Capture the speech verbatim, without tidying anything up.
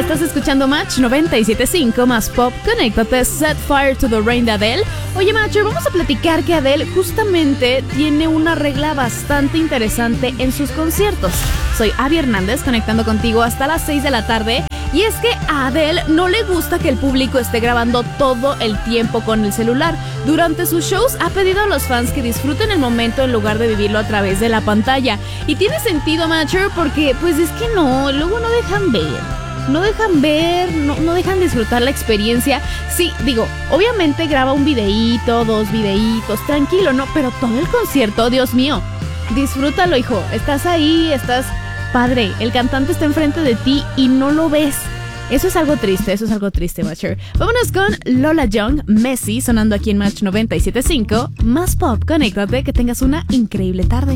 Estás escuchando Match noventa y siete punto cinco más pop. Conéctate, Set Fire to the Rain de Adele. Oye, Matcher, vamos a platicar que Adele justamente tiene una regla bastante interesante en sus conciertos. Soy Abby Hernández, conectando contigo hasta las seis de la tarde. Y es que a Adele no le gusta que el público esté grabando todo el tiempo con el celular. Durante sus shows ha pedido a los fans que disfruten el momento en lugar de vivirlo a través de la pantalla. Y tiene sentido, Matcher, porque pues es que no, luego no dejan ver. No dejan ver, no, no dejan disfrutar la experiencia. Sí, digo, obviamente graba un videíto, dos videitos, tranquilo, ¿no? Pero todo el concierto, Dios mío, disfrútalo, hijo. Estás ahí, estás padre. El cantante está enfrente de ti y no lo ves. Eso es algo triste, eso es algo triste, Matcher. Vámonos con Lola Young, Messi, sonando aquí en Match noventa y siete punto cinco. Más pop, conéctate, que tengas una increíble tarde.